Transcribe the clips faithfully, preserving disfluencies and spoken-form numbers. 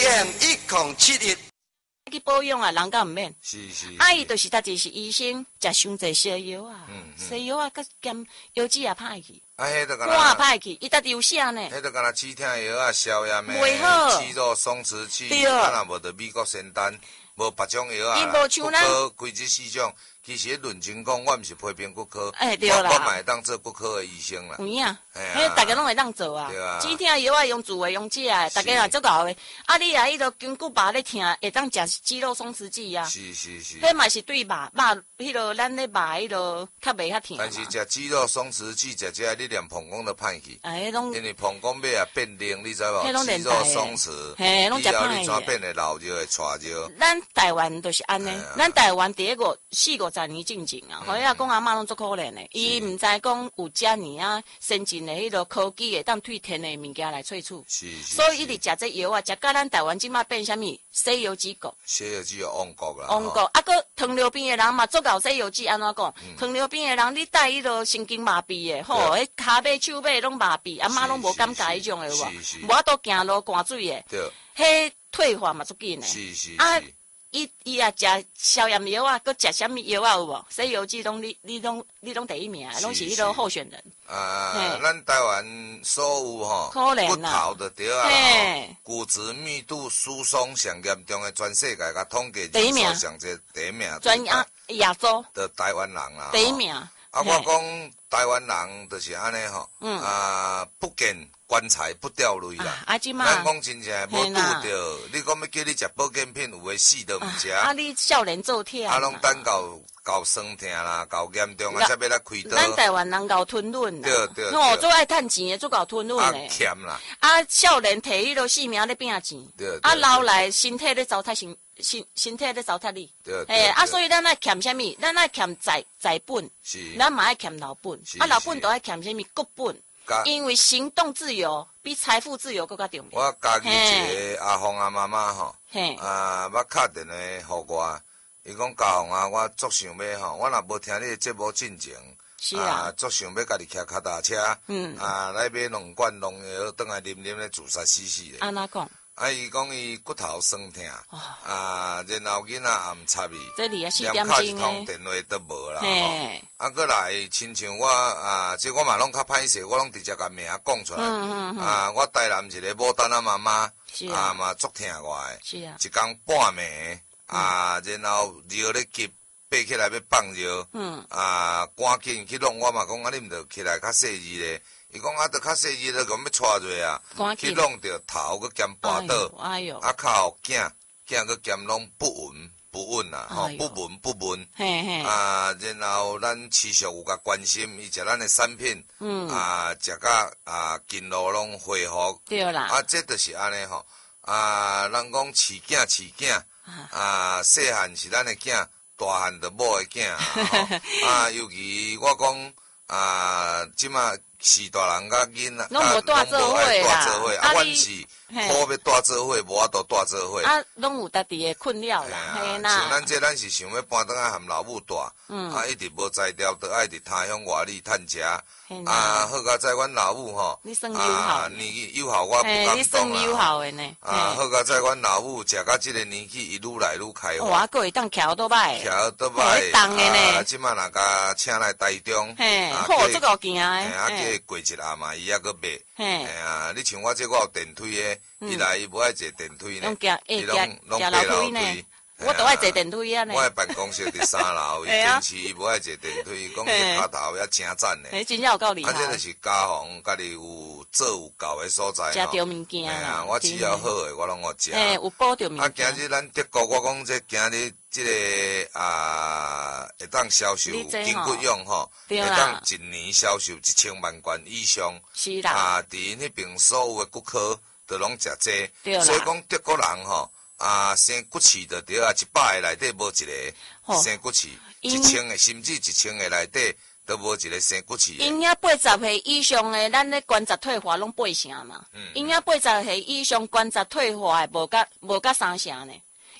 点一零七一。 去保养啊，人敢毋免。 是是。 啊，伊就是家己是医生，食伤济西药啊， 嗯嗯西药啊，甲兼药剂也歹去， 啊，迄个肝也歹去，伊家己有写呢。 迄个敢若止痛药啊、消炎的、 袂好肌肉松弛剂， 对啊，若无就美国仙丹，无别种药啊。 伊无像咱骨科开这四种，其实论真讲，我毋是批评骨科， 哎对啦我我嘛会当做骨科的医生啦。 有影， 哎呀迄大家拢会当做啊对啊。 止痛药啊，用自的用食的，大家也足够的。啊，你啊，迄个筋骨肉咧疼，会当食肌肉松弛剂啊。 是是是。 迄嘛是对肉肉，迄个咱咧肉迄个较袂遐疼嘛。 但是食肌肉松弛剂，食这你连膀胱都歹去。 啊，迄拢因为膀胱尾啊变硬，你知迄拢无？肌肉连带的松弛， 嘿拢食以后你歹的怎变会老就会喘就。 咱台湾就是安尼哎呀， 咱台湾第一个四五十年进前啊，互伊阿公阿嬷拢足可怜的，伊毋知讲有遮尔啊先进的迄个科技会当退天的物件来萃取， 是是。 所以一直食这药啊，食到咱台湾即马变啥物西药之国。 西药只有旺角啦。 旺角，啊，个糖尿病的人嘛，足够西药剂安怎讲？ 嗯糖尿病的人，你带迄个神经麻痹的，吼，迄骹尾手尾拢麻痹，阿妈拢无感觉迄种的有无？ 是是无法度行路寒水的， 对， 迄退化嘛足紧的。 是是啊是。 伊伊也食消炎药啊，搁食啥物药啊有无？西药剂拢你你拢你拢第一名，拢是迄个候选人。 啊，咱台湾所有吼， 可怜骨啦头就对啊， 嘿吼骨质密度疏松上严重的全世界，甲统计第一名上这第一名， 全亚亚洲的台湾人啦， 第一名。 啊，我讲台湾人就是安尼吼， 嗯啊，不见棺材不掉泪啦。 啊，即马咱讲真正无拄着，你讲要叫你食保健品，有诶死都毋食。 啊，你少年做忝。 啊，拢等到到酸痛啦，到严重啊，才要来开刀。 咱台湾人搞吞润啦， 对对。 吼，做爱趁钱的，做搞吞润的。 啊，欠啦。 啊，少年摕迄落性命咧拼钱。 对。 啊，老来身体咧糟蹋身身身体咧糟蹋你。 对。 诶，啊，所以咱爱欠啥物？咱爱欠财财本。 是。 咱嘛爱欠老本。啊，老本都爱欠啥物？骨本。因为行动自由比财富自由更加重要。 我家己一个阿凤阿妈妈吼，啊，捌敲电话互我，伊讲家凤啊，我足想要吼，我若无听你的节目进前， 是啊， 足想要家己骑脚踏车，嗯，啊，来买两罐农药，倒来啉啉咧自杀死死的。 安怎讲？ 啊，伊讲伊骨头酸痛，啊，然后囡仔也毋插伊， 这里啊四点钟诶，一通电话都无啦， 嘿， 啊，过来亲像我啊，即我嘛拢较歹势，我拢直接甲名讲出来， 嗯嗯啊，我台南一个牡丹啊妈妈， 是啊嘛足疼我诶， 是啊， 一工半暝，啊，然后药咧急，爬起来要放药，嗯，啊，赶紧去弄，我嘛讲啊，你毋着起来较细致咧。伊讲啊，着较细致咧，讲要带落啊，去弄着头，佮兼跋倒， 哎呦， 啊靠颈，颈佮兼拢不稳不稳啦，吼，不稳不稳， 嘿嘿， 啊，然后咱持续有甲关心，伊食咱的产品，嗯，啊，食甲啊筋络拢恢复， 对啦， 啊，这就是安尼吼，啊，人讲饲囝饲囝，啊，细汉是咱的囝，大汉着某的囝，啊，尤其我讲啊，即马。是大人甲囡仔， 拢无带做伙啦。啊，阮是好要带做伙，无法度带做伙。 啊，拢有家己的困扰啦，嘿啦。 像咱这，咱是想要搬倒来含老母住，啊，一直无才调，得爱伫他乡外里趁食。啊，好佳在阮老母吼， 你算友好， 年纪友好，我不敢讲你算友好的呢。 啊，好佳在阮老母食到即个年纪，伊愈来愈开花。我个会当徛倒摆， 徛倒摆， 动的呢。 啊，即马若甲请来台中， 嘿，好，足够行的。 啊，叫过一下嘛，伊还阁买。嘿，啊，你像我这我有电梯的，伊来伊无爱坐电梯呢，伊拢拢爬楼梯。 我都爱坐电梯啊！ 我的办公室伫三楼，伊坚持伊无爱坐电梯，讲伊脚头也真赞呢。 诶，真正有够厉害。 啊，这就是家访，家己有做有够的所在。 食着物件啊，我只要好的，我拢有食。 诶，有补着物件。 啊，今日咱德国，我讲这今日这个啊，会当销售筋骨用吼，会当一年销售一千万罐以上。 是啦。 啊，伫因迄边所有的骨科都拢食这，所以讲德国人吼。啊，生骨刺就对啊，一百个内底无一个生骨刺，一千个甚至一千个内底都无一个生骨刺。 因遐八十岁以上的，咱咧关节退化拢八成嘛。因遐八十岁以上关节退化的无甲无甲三成呢。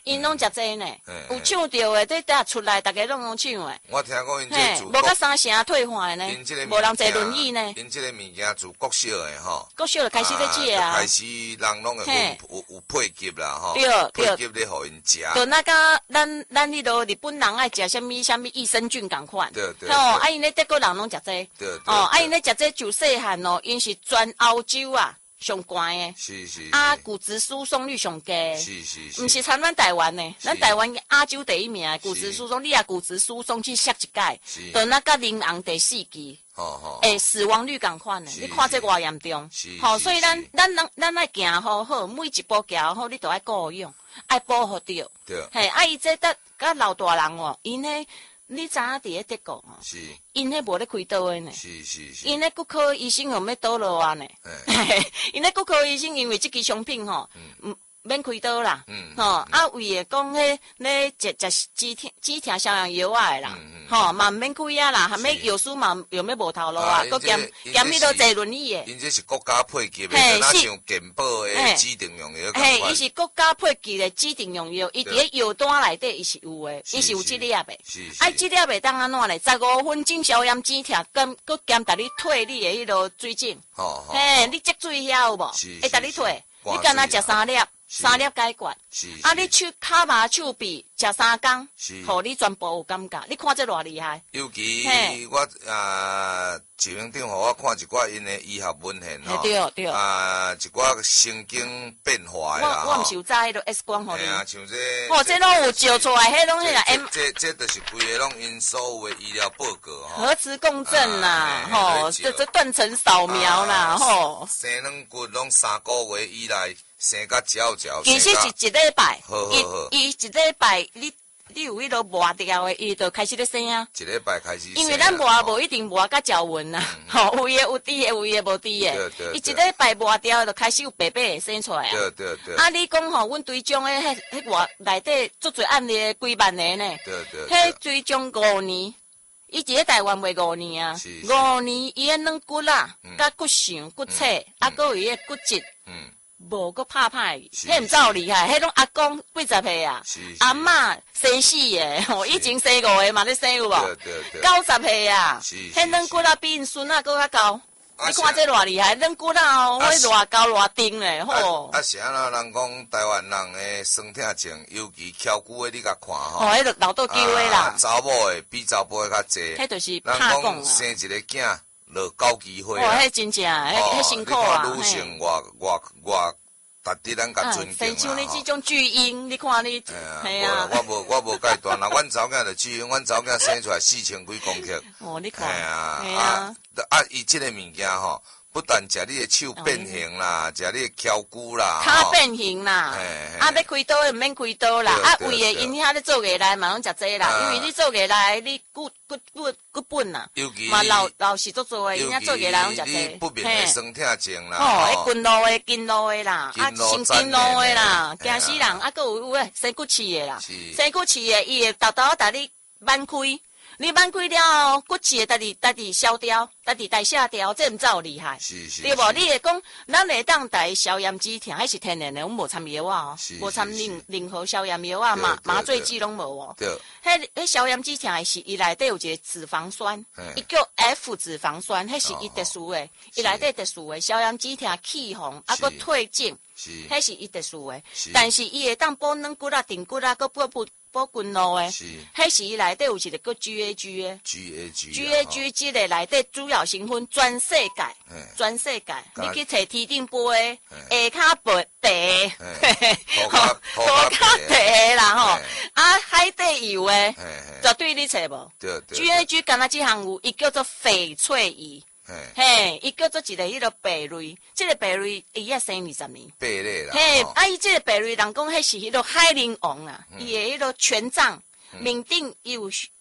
因拢食济呢，有抢到的，这搭出来，大家拢拢抢的。 我听讲因这做， 无甲三成退还呢，无人坐轮椅呢。 因这个物件做国小的吼， 国小就开始在食啊， 开始人拢会有有配给啦吼， 对对， 配给咧互因食。 就那个咱咱迄落日本人爱食什么什么益生菌共款， 对对。 哦，啊因咧德国人拢食这， 对对。 哦，啊因咧食这就细汉哦，因是全欧洲啊。上悬的， 是是啊，骨质疏松率上高， 是是是， 唔是参咱台湾呢，咱台湾亚洲第一名的骨质疏松，你啊骨质疏松去削一届，到那个林昂第四期， 吼吼， 诶，死亡率共款的，你看这偌严重，吼，所以咱咱咱咱爱行好好，每一步行好，你都爱顾用，爱保护着， 对， 嘿，啊伊这得甲老大人哦，因迄。你知影伫咧德国哦？ 是， 因迄无咧开刀的呢。 是是是。 因迄骨科医生有要倒落啊呢。因迄骨科医生因为即支商品吼，嗯，免开刀啦。嗯。吼，啊为了讲迄咧食食止疼止疼消炎药啊的啦，吼嘛免开啊啦，还免药师嘛又要无头路啊，佮兼兼迄落坐轮椅的。 因这是国家配给的，哪像健保的指定用药。 嘿，伊是国家配给的指定用药，伊伫咧药单内底伊是有的，伊是有这粒的。啊，这粒的当安怎咧？十五分钟消炎止疼，跟佮兼带你退你的迄落水肿。 哦哦。 嘿，你积水遐有无？会带你退。你干那食三粒，三粒解决。啊，你手骹麻手臂食三工，互你全部有感觉。你看这偌厉害。 尤其我啊，志明顶互我看一寡因的医学文献吼。 对对。 啊，一寡神经变化啦。 我我毋是有早迄落 X 光互你。 哎呀，像这。 哦，这拢有照出来，迄拢迄个 M。 这这就是规个拢因所有的医疗报告吼。 核磁共振啦，吼，这这断层扫描啦，吼。 生软骨拢三个月以来。生甲焦焦， 其实是一礼拜， 伊伊一礼拜，你你有迄落磨掉的，伊就开始咧生啊。 一礼拜开始。 因为咱磨无一定磨甲焦纹呐，吼，有诶有滴诶，有诶无滴诶。伊一礼拜磨掉就开始有白白生出来啊。 对对对。 啊，你讲吼，阮追踪诶，迄迄外内底足侪案例几万个呢？ 对对。 迄追踪五年，伊伫咧台湾卖五年啊，五年伊诶软骨啦，甲骨相骨册，啊，搁有伊诶骨质。嗯。无个拍拍，迄毋走厉害，迄种阿公八十岁啊，阿嬷生四个，吼，以前生五个嘛，你生有无？九十岁啊，迄软骨啊比因孙啊搁较高。你看这偌厉害，软骨啊，迄偌高偌顶咧，吼。 啊是安怎人讲台湾人诶酸痛症，尤其翘骨诶，你甲看吼。 哦，迄个老倒肌诶啦。 查某诶比查甫诶较济。 迄就是怕讲啊。 人讲生一个囝。落高机会啊！哦，迄真正，迄迄辛苦啊！ 你看女性偌偌偌，值得咱甲尊敬啊！ 像像你这种巨婴，你看你， 系啊！我无我无介断啦，阮查某囝就巨婴，阮查某囝生出来四千几公克。 哦，你看， 系啊！啊啊！伊即个物件吼。不但食你的手变形啦，食你的翘骨啦， 骹变形啦，啊，要开刀的毋免开刀啦，啊，为了因遐咧做下来嘛拢食济啦，因为你做下来你骨骨骨骨本啦，嘛老老是做做的，因遐做下来拢食济， 不免的酸痛症啦， 哦，迄筋路的筋路的啦，啊，心筋路的啦，惊死人，啊，搁有有诶生骨刺的啦，生骨刺的伊会豆豆带你挽开。你挽开了后，骨刺会带你带你消掉，带你代谢掉，这毋走厉害，对无？你会讲，咱会当带消炎止疼，迄是天然的，阮无掺药啊，无掺任任何消炎药啊，麻麻醉剂拢无哦。对，迄迄消炎止疼是伊内底有一个脂肪酸，伊叫 F 脂肪酸，迄是伊特殊的，伊内底特殊的消炎止疼气红，啊个退症，迄是伊特殊的，但是伊会当保软骨啊、定骨啊，个保不。保筋路诶，迄是伊内底有一个叫 G A G 诶 ，G A G，G A G 即个内底主要成分全世界，全世界，你去找天顶杯诶，下骹白白，涂骹白啦吼，啊海底油诶，绝对你找无 ，G A G 干那即项有，伊叫做翡翠鱼。嘿，伊叫做一个迄个贝瑞，这个贝瑞伊也生二十年。 贝类啦。 嘿，啊，伊这个贝瑞人讲，迄是迄个海灵王啊，伊的迄个权杖，面顶有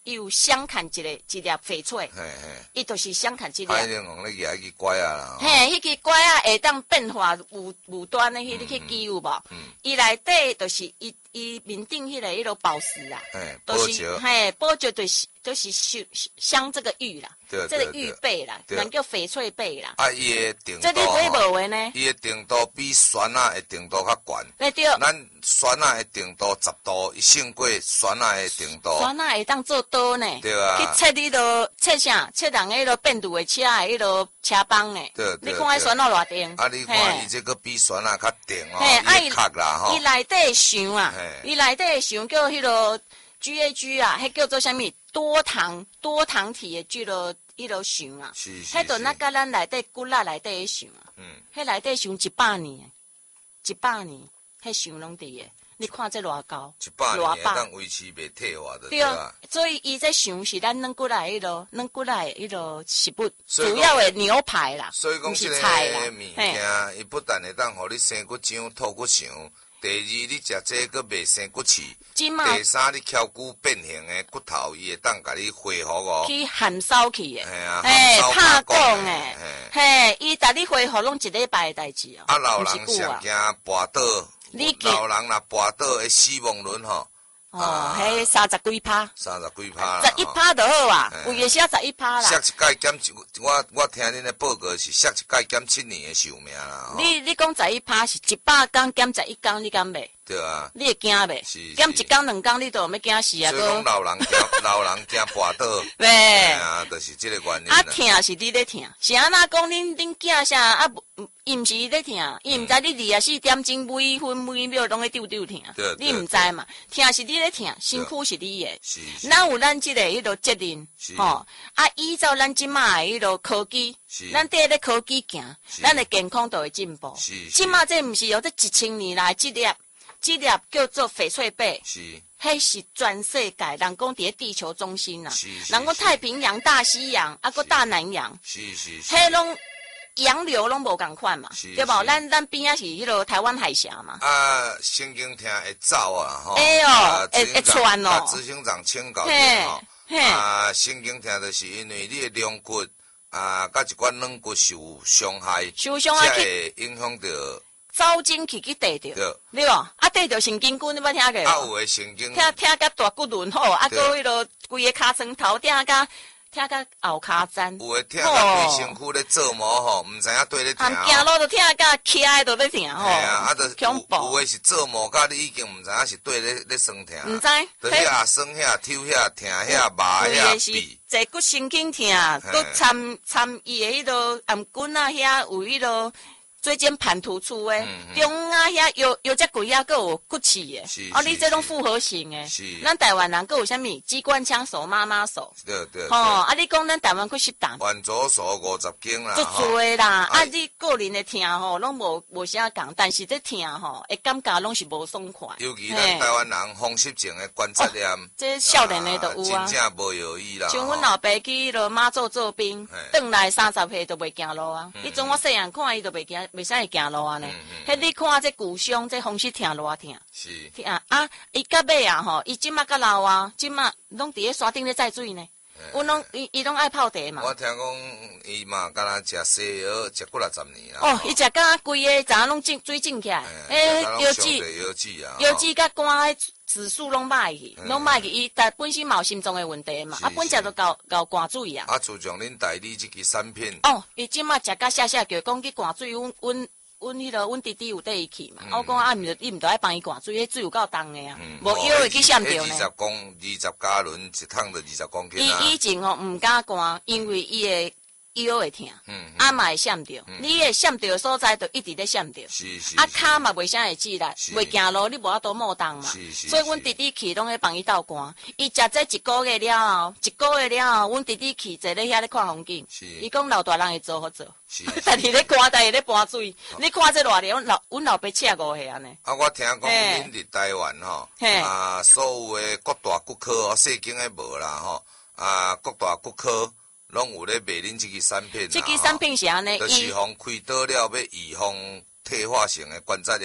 伊有相砍一个一粒翡翠， 嘿嘿， 伊就是相砍一粒。 歹用用你举去拐啊啦。 嘿，迄支拐啊会当变化无无端的迄个去机有无？伊内底就是伊伊面顶迄个迄个宝石啊， 都是嘿，宝石就是就是镶镶这个玉啦， 这个玉贝啦，人叫翡翠贝啦。 啊，伊的定这你不会无话呢？ 伊的定度比酸啊的定度较悬。 对对。 咱酸啊的定度十度，伊胜过酸啊的定度。 酸啊会当做刀呢？ 对啊。 去测你落测啥？测人迄落变度的车的迄落车帮呢？ 对对。你看迄酸啊偌定？ 啊，你看伊这个比酸啊较定哦，伊较啦吼。 伊内底想啊，伊内底想叫迄落 G A G 啊，迄叫做啥物？多糖多糖体的聚落迄落想啊。 是是。 迄度那甲咱内底骨力内底的想啊。嗯。迄内底想一百年，一百年，迄想拢伫诶。你看这偌高， 一百年会当维持袂退化的， 对啊。所以伊在想是咱软骨来迄落软骨来迄落食物，主要的牛排啦， 所以讲这个物件，伊不但会当互你生骨浆、吐骨肠。第二，你食这个袂生骨刺；第三，你翘骨变形的骨头，伊会当甲你恢复哦。 去含烧去的， 嘿啊， 嘿，拍讲的，嘿，伊带你恢复拢一礼拜的代志哦。 啊，老人上惊跋倒，老人若跋倒的死亡率吼。 哦，迄三十几趴， 三十几趴， 十一趴就好啊，有诶写十一趴啦。 削一届减一，我我听恁的报告是削一届减七年的寿命啦。 你你讲十一趴是一百天减十一天，你敢袂？ 对啊。 你会惊袂？减一天两天，你都要惊死啊！ 所以讲老人惊老人惊跋倒。 对啊，就是这个原因。 啊，疼是你咧疼，是安那讲恁恁囝啥啊？伊毋是咧疼，伊毋知你二十四点钟每分每秒拢咧丢丢疼，你毋知嘛？疼是你咧疼，辛苦是你诶。咱有咱即个迄个责任，吼啊！依照咱即马诶迄个科技，咱缀咧科技行，咱诶健康都会进步。即马这毋是有这一千年来即粒，即粒叫做翡翠贝，迄是全世界人讲伫咧地球中心啦，人讲太平洋、大西洋，啊个大南洋，迄拢。洋流拢无共款嘛，对无？咱咱边仔是迄落台湾海峡嘛。 啊，神经痛会走啊，吼。 哎哟，会会窜哦。 执行长请教者吼。啊，神经痛就是因为你的龙骨啊，甲一寡软骨受伤害， 受伤害会影响到走进去去地着，对无？啊，地着神经根，你捌听过？ 啊，有诶神经。 听听甲大骨轮好，啊，搁迄落规个骹床头顶甲。听甲后骹踭， 有诶听甲规身躯咧做毛吼，毋知影对咧听。 行路都听甲起来都咧听吼。 系啊，啊，就恐怖。 有诶是做毛，甲你已经毋知影是对咧咧酸疼。 毋知。 就遐酸遐、抽遐、疼遐、麻遐、痹。 坐骨神经痛，搁参参伊诶迄落颔棍啊遐有迄落。椎间盘突出诶，中啊遐有有只鬼啊，搁有骨刺诶，哦，你这种复合型诶，咱台湾人搁有啥物机关枪手、妈妈手， 对对， 吼，啊，你讲咱台湾去适当， 弯左手五十斤啦， 足多啦，啊，你个人诶疼吼，拢无无啥共，但是这疼吼，会感觉拢是无爽快。 尤其咱台湾人风湿症诶关节炎， 这少年诶都有啊， 真正无药医啦。 像阮老爸去落马祖做兵，转来三十岁都袂行路啊，迄种我细汉看伊都袂行。袂使会行路啊呢，迄你看这骨伤，这风湿疼偌疼， 是疼啊！伊到尾啊吼，伊即马较老啊，即马拢伫咧山顶咧载水呢。阮拢伊伊拢爱泡茶嘛。 我听讲伊嘛，敢若食西药食过六十年啊。 哦，伊食甲规个昨拢进水进起来，诶，药剂药剂啊， 药剂甲肝迄指数拢歹去，拢歹去。伊但本身嘛有心脏诶问题嘛，啊，本食都搞搞灌水啊。 啊，自从恁代理即支产品。 哦，伊即马食甲下下叫讲去灌水，阮阮。阮迄个，阮弟弟有缀伊去嘛？我讲啊，毋着，伊毋着爱帮伊灌水，迄水有够重诶啊，无药会去闪着呢。 二十公，二十加仑一桶就二十公斤啊。 伊以前吼毋敢灌，因为伊诶腰会疼，啊嘛会闪着，你会闪着所在就一直咧闪着。 是是。 啊骹嘛袂啥会记力，袂行路你无法度莫动嘛。是是。所以阮弟弟去拢咧帮伊斗灌，伊食这一个月了后，一个月了后，阮弟弟去坐咧遐咧看风景。是。伊讲老大人会做好做。是，但是咧看，但是咧搬水。你看这偌年，阮老阮老爸车五岁安尼。 啊，我听讲恁伫台湾吼，啊，所有的各大骨科哦，细间的无啦吼，啊，各大骨科拢有咧卖恁即支产品。即支产品是安尼， 就是防开刀了，要预防退化性的关节炎，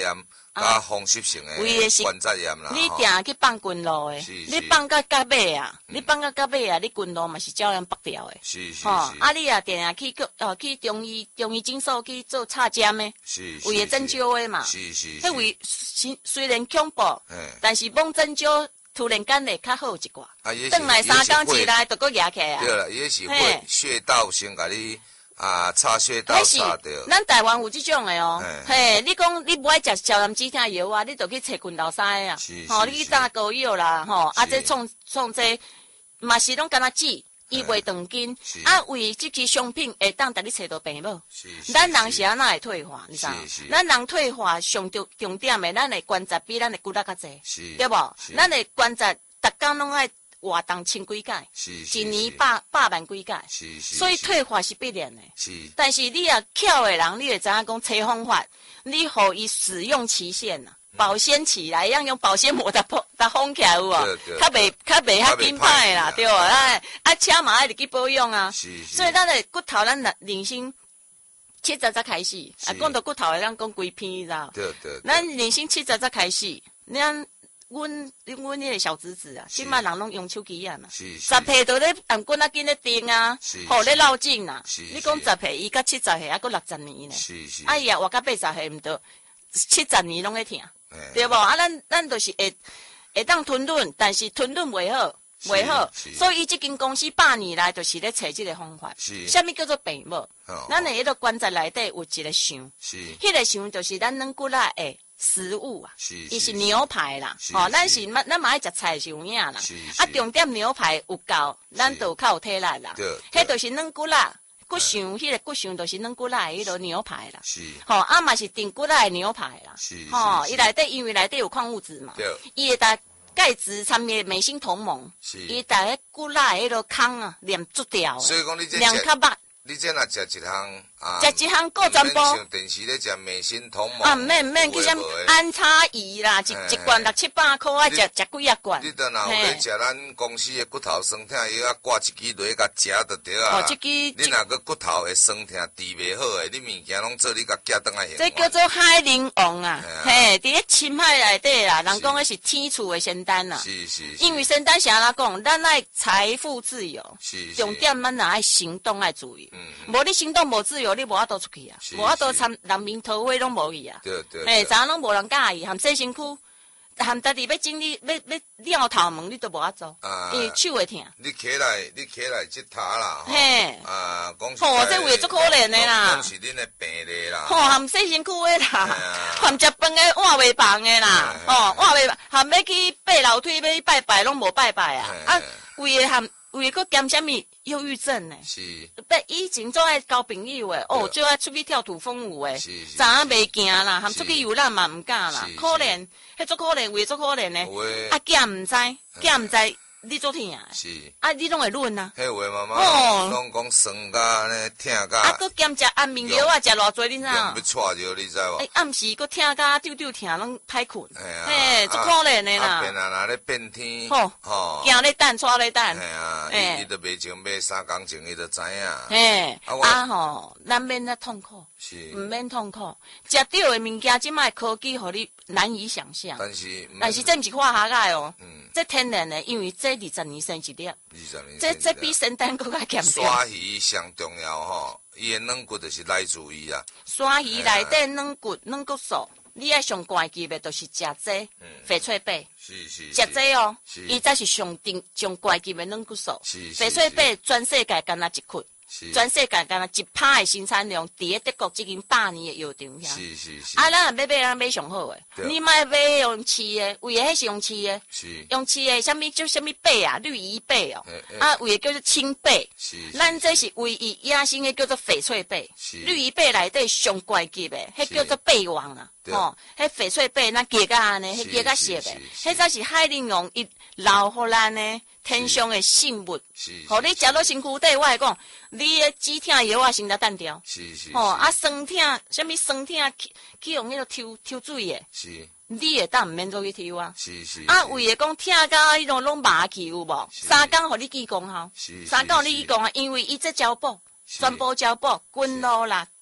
加风湿性的关节炎啦。 你定去放军路的，你放到甲尾啊，你放到甲尾啊，你军路嘛是照样绑掉的。 是是是。 啊，你啊定定去个哦去中医中医诊所去做插针的， 是为了针灸的嘛。 是是。 迄位虽虽然恐怖，但是摸针灸突然间会较好一寡。啊，也是。转来三工起来就搁压起啊。 对啦，也是会穴道先甲你。啊，插穴道插着。 咱台湾有这种的哦，嘿，你讲你不爱食消炎止痛药啊，你就去找筋头师啊，吼，你去打膏药啦，吼，啊，这创创这嘛是拢干那止，伊袂长筋，啊，为这支商品会当带你找到病无？咱人是安那会退化，你知？咱人退化上重重点的，咱的关节比咱的骨力较济，对无？咱的关节逐工拢爱活动千几届，一年百百万几届，所以退化是必然的。但是你也巧的人，你会知影讲找方法，你互伊使用期限呐，保鲜起来，样用保鲜膜搭搭封起来有无？较袂较袂遐紧歹啦，对无？啊啊，车嘛爱入去保养啊。所以咱的骨头，咱人生七十才开始，啊，讲到骨头，咱讲规篇，你知道？ 对对。 咱人生七十才开始，咱。阮阮迄个小侄子啊，即摆人拢用手机啊嘛，十岁都咧按棍仔紧咧钉啊，吼咧绕境啊。你讲十岁，伊甲七十岁还佫六十年呢。哎呀，活到八十岁毋得，七十年拢咧疼，对无？啊，咱咱就是会会当吞忍，但是吞忍袂好，袂好。所以伊即间公司百年来就是咧找即个方法。啥物叫做病无？咱诶迄个关节内底有一个箱，迄个箱就是咱软骨仔诶。食物啊，伊是牛排啦，吼，咱是咱嘛爱食菜是有影啦，啊，重点牛排有够，咱就较有体力啦，迄就是软骨啦，骨箱，迄个骨箱就是软骨啦，迄个牛排啦，吼，啊嘛是顶骨啦的牛排啦，吼，伊内底因为内底有矿物质嘛，伊会搭钙质参与美心同盟，伊搭迄骨啦迄个空啊，连足掉， 所以讲你这两较肉。 你这若食一项啊， 食一项过全部， 像电视咧食美心同盟啊，免免去啥安插仪啦，一一罐六七百块啊，食食几啊罐。 你倒若有咧食咱公司的骨头酸痛药啊，挂一支落去甲食就对啊。哦，这支你若个骨头会酸痛治袂好诶，你物件拢做你甲寄倒来用。 这叫做海灵王啊，嘿，伫咧深海内底啦，人讲诶是天赐的仙丹啦。是是。因为仙丹是安怎讲，咱爱财富自由，重点咱若爱行动爱注意。嗯，无你行动无自由，你无法度出去啊，无法度参人民桃花拢无去啊。对对。嘿，怎拢无人介意，含洗身躯，含家己要整理要要了头毛，你都无法做，因为手会疼。 你起来，你起来即塔啦。 嘿。 啊，讲实哦，这位足可怜的啦。 讲是恁的病例啦。 吼，含洗身躯的啦，含食饭的碗袂放的啦，哦，碗袂含要去爬楼梯要去拜拜拢无拜拜啊，啊，为了含。为个兼什么忧郁症呢？是，不以前做爱交朋友诶，哦，就爱出去跳土风舞诶，早袂惊啦，含出去游览嘛唔敢啦，可怜，迄足可怜，为足可怜呢。啊，囝唔知，囝唔知，你做疼啊？是，啊，你拢会论啊？ 迄话妈妈拢讲酸甲呢，疼甲。 啊，佮兼食安眠药啊，食偌济你知影？ 要带着你知无？ 哎，暗时佮疼甲丢丢疼，拢歹困。嘿，足可怜的啦。 变啊，若咧变天， 吼，吼，惊咧等，带咧等。 嘿啊，伊伊都袂前买三工前，伊就知影。 嘿，啊吼，咱免咧痛苦，是，唔免痛苦。食到的物件，即卖科技，互你难以想象。但是，但是这毋是化学的哦，嗯，这天然的，因为这二十年生一粒。二十年。这这比生蛋更加咸点。 鲨鱼上重要吼，伊的软骨就是来自伊啊。 鲨鱼内底软骨、软骨素，你爱上关键的，就是食这翡翠贝。是是。食这哦，伊才是上顶上关键的软骨素。是是。翡翠贝全世界干那一捆。全世界干那一趴的生产量，伫咧德国即间百年的药厂遐。是是是。啊，咱若要买，咱买上好诶。你莫买用饲诶，为诶迄是用饲诶。是。用饲诶，啥物叫啥物贝啊？绿鱼贝哦。啊，为诶叫做青贝。是。咱这是为伊野生诶，叫做翡翠贝。是。绿鱼贝内底上高级诶，迄叫做贝王啊。吼，迄翡翠贝那结甲安尼，迄结甲色诶，迄才是海玲珑伊留互咱诶天上诶信物。是。互你食落身躯底，我会讲，你诶止痛药啊先来单调。是是。吼，啊酸痛，啥物酸痛去去用迄个抽抽水诶。是。你会当毋免做去抽啊。是是。啊，为了讲痛甲迄种拢麻去有无？三工互你记功效。是。三工你记功效，因为伊这胶布，全部胶布，滚路啦。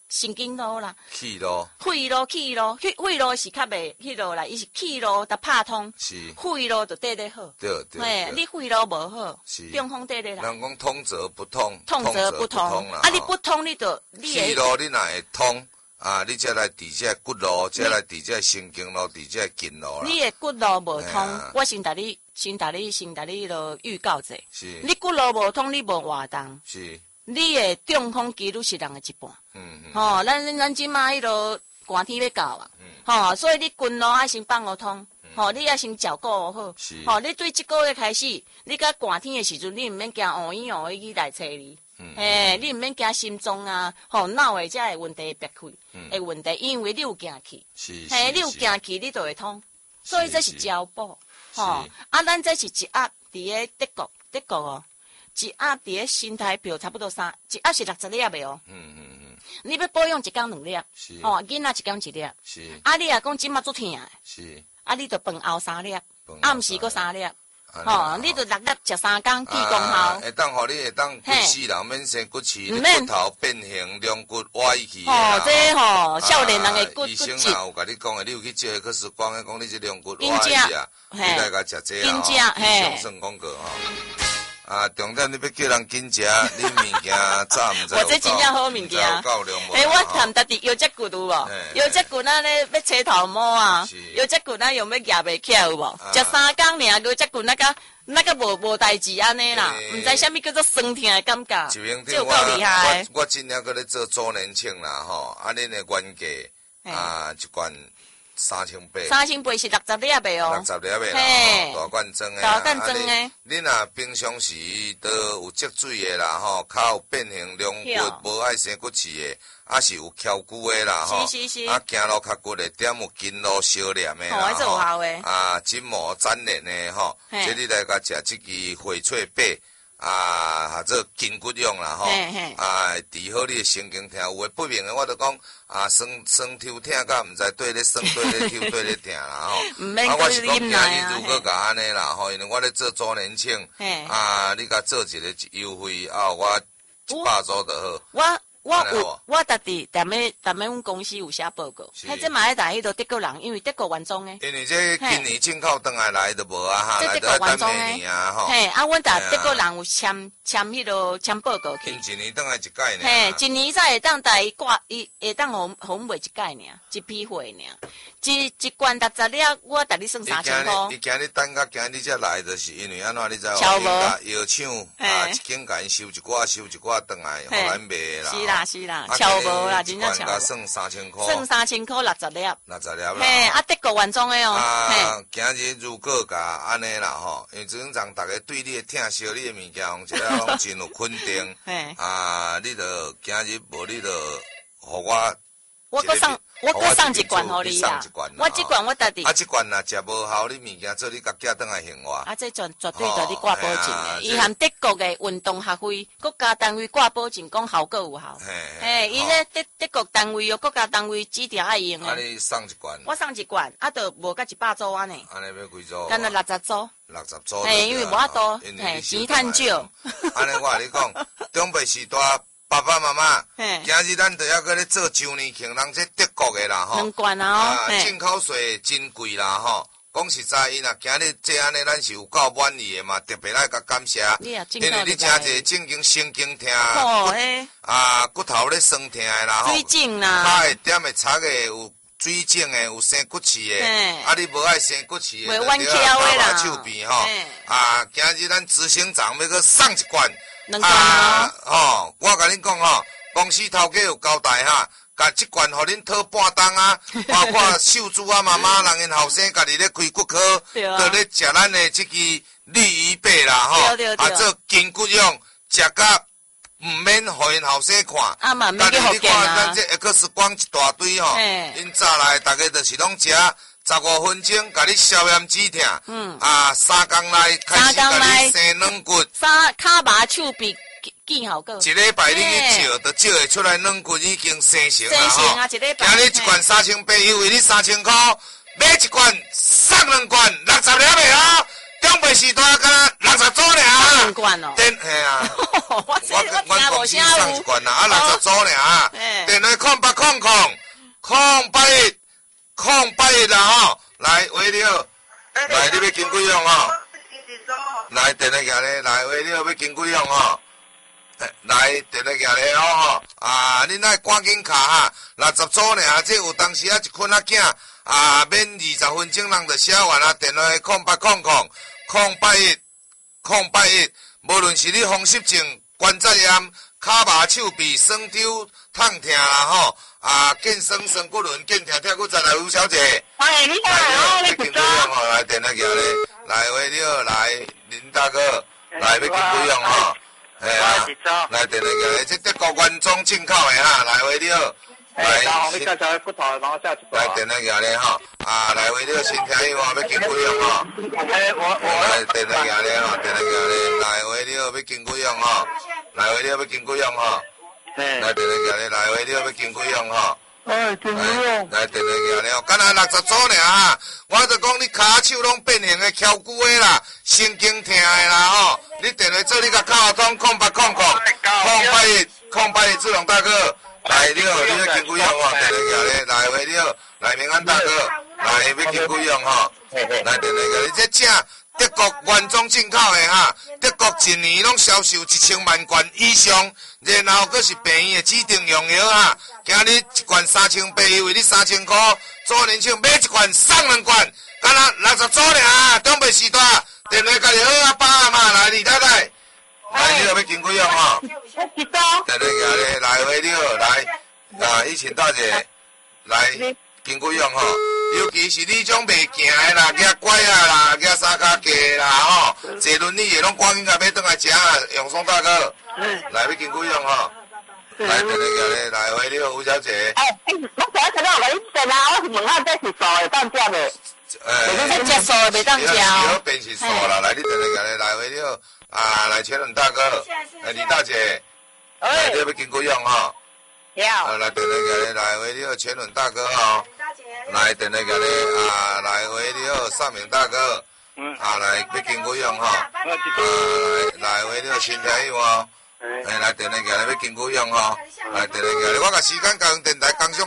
神经路啦， 气路， 肺路气路，肺肺路是较袂迄路啦，伊是气路得拍通， 是肺路就得得好。 对对。 嘿，你肺路无好， 是中风得得啦。 人讲通则不通， 通则不通啦。啊，你不通，你就你气路你若会通。啊！你才来伫这骨路，才来伫这神经路，伫这筋路啦。 你的骨路无通，啊、我先甲你，先甲你，先甲你落预告者。 是。 你骨路无通，你无活动。 是。 你的中风几率是人的一半。 嗯嗯。 吼、哦，咱咱即马迄落寒天要到啊。嗯。吼、哦，所以你筋路爱先放互通。吼、嗯哦，你爱先照顾好。是。吼、哦，你对即个月开始，你甲寒天的时阵，你毋免惊乌烟乌烟去来找你。嗯，嘿，你毋免惊心脏啊，吼脑的遮个问题别开，嗯，的问题，因为你有行气， 是， 嘿，你有行气，你就会通，所以这是交补，吼，啊，咱这是一盒伫个德国，德国哦，一盒伫个新台票差不多三，一盒是六十粒的哦，嗯嗯嗯，你要保养一工两粒，是，吼，囡仔一工一粒，是，啊，你若讲即马足疼的，是，啊，你就饭后三粒，暗时搁三粒。吼，你着六粒食三工，记功效。 会当互你会当规世人免生骨刺，你骨头变形，两骨歪去。 哦，这吼少年人的骨骨医生也有甲你讲的，你有去照 X 光的，讲你这两骨歪去啊，你来甲食这啊。医生算讲过吼。啊，重点你要叫人紧食，你物件早毋知。 我这真正好物件。诶，我谈家己腰脊骨有无？腰脊骨那咧要切头毛啊，腰脊骨那用要夹袂起来有无？食三工尔，腰脊骨那个那个无无代志安尼啦，毋知啥物叫做酸痛的感觉，就够厉害。 我我真正搁咧做周年庆啦吼，啊，恁的原价啊一罐。三千八， 三千八是六十粒的哦， 六十粒的啦，大罐装的， 大罐装的。 你若平常时都有积水的啦，吼，较有变形两骨，无爱生骨刺的，啊是有翘骨的啦，吼， 是是是， 啊行路较骨的，点有筋络烧黏的啦， 吼， 啊筋膜粘连的吼，这你来甲食这支翡翠贝。啊，或者筋骨用啦吼，啊，治好你的神经痛，有诶不明诶，我就讲啊，酸酸抽痛，甲毋知对咧酸对咧抽对咧痛啦吼。啊，我是讲今日如果甲安尼啦吼，因为我咧做周年庆，啊，你甲做一个优惠啊，我一百组就好。 我我有，我逐伫踮咧踮咧阮公司有写报告，迄这嘛爱打迄个德国人，因为德国原装诶。 因为这今年进口倒来来都无啊哈，来都等明年啊吼。 嘿，啊，阮逐德国人有签签迄个签报告去。 一年等来一届呢。 嘿，一年才会当带伊挂，伊会当互互卖一届尔，一批货尔。一一罐六十粒，我逐日算三千箍。 伊今日等甲今日才来，就是因为安怎你知？ 超无。 药厂啊，一间甲因收一寡，收一寡倒来，互咱卖啦。 是啦是啦，超无啦，真正超无。 算三千箍。 算三千箍六十粒。 六十粒啦。 嘿，啊，德国原装的哦。 啊，今日如果甲安尼啦吼，因为昨阵逐个对你的疼惜你的物件，讲一个拢真有肯定。嘿。啊，你着今日无你着，互我。 我搁送，我搁送一罐互你啊！我这罐我家己。 啊，这罐若食无效，你物件做你家己等来还我。 啊，这绝绝对对你挂保证的，伊含德国的运动学会国家单位挂保证，讲效果有效。嘿，伊咧德德国单位哦，国家单位指定爱用的。 啊，你送一罐。 我送一罐，啊，就无甲一百组安尼。 安尼要几组？ 干那六十组。 六十组。 嘿，因为无法多，嘿，钱趁少。 安尼我甲你讲，中北时代。爸爸妈妈，今日咱都要搁咧做周年庆，人这德国的啦吼， 两罐啊， 进口税真贵啦吼。讲实在，伊若今日这安尼，咱是有够满意的嘛，特别来甲感谢，因为你真侪正经神经痛，啊骨头咧酸痛的啦吼， 水肿啦， 脚会点会擦的有水肿的，有生骨刺的，啊你无爱生骨刺的， 就对啊，打把手边吼，啊今日咱执行长要搁送一罐。 啊， 吼，我甲恁讲吼，公司头家有交代哈，甲即罐互恁讨半档啊，包括秀珠啊、妈妈人因后生家己咧开骨科，都咧食咱的即支绿鱼贝啦吼，啊做筋骨用，食甲毋免互因后生看， 啊嘛免去福建啊， 咱这 X 光一大堆吼，因早来大家就是拢食。十五分钟，甲你消炎止痛。嗯。啊，三工内开始甲你生软骨。 三骹麻手臂见效果。 一礼拜你去照，就照会出来软骨已经生成啦吼。生成啊，一礼拜。 今日一罐三千八，优惠你三千块，买一罐送两罐，六十粒的啊。中北时代敢六十组尔。 两罐哦。 电系啊。 我我我公司送一罐啦，啊六十组尔。电话看八空八一，空八一啦吼，来喂你好，来你要经几样吼？来电话行咧，来喂你好，要经几样吼？来电话行咧吼，啊，恁爱赶紧卡哈，六十组尔，这有当时啊一群仔囝啊，免二十分钟人就写完啊，电话空八空空空八一空八一，无论是你风湿症、关节炎、骹麻手臂酸抽痛痛啦吼，啊，健身酸骨轮健痛痛，佫再来吴小姐。 哎，你好， 来，要经几样吼？来电话行咧，来喂你好，来林大哥，来要经几样吼？哎啊，来电话过来，这德国原装进口的哈，来喂你好，来， 你介绍骨头，帮我下一来电话过来哈，啊，来喂你好，身体话要经几样哈？ 哎，我我来电话过来哈，电话过来，来喂你好，要经几样哈？来喂你好，要经几样哈？来电话过来，来喂你好，要经几样哈？ 哎，经几样？ 来电话过来哦，敢若六十组尔哈，我就讲你骹手拢变形的、翘骨的啦，神经痛的啦吼。你电话做你甲卡通空八空空空八一空八一志龙大哥，来你好，你要经几样吼？电话过来，来喂你好，来平安大哥，来要经几样吼？来电话过来，这正德国原装进口的哈，德国一年拢销售一千万罐以上，然后佫是病院的指定用药哈。今日一罐三千八，因为你三千块，做年庆买一罐送两罐，敢若六十组尔，东北时代。电话家己好阿爸阿妈来，李太太，来你好要经几样吼？ 几多？ 电话过来，来喂你好，来啊，以前大姐来经几样吼？尤其是你种袂行的啦，举拐啊啦，举三脚架啦吼，坐轮椅的拢赶紧甲买转来食啊，永松大哥，来要经几样吼？来电话过来，来喂你好，吴小姐。 哎，我昨下看到我一电啊，我是问下这是素的当食袂？ 诶， 接受袂当食。 有变是素啦，来你电话过来，来喂你好，啊，来全伦大哥，哎，李大姐，来你要经几样吼？ 要。 来电话过来，来喂你好，全伦大哥吼。来电话过来，啊，来喂你好，尚明大哥，啊，来要经几样吼？啊，来来喂你好，新天有哦。哎，来电话过来要经几样吼？来电话过来，我甲时间甲用电台讲上。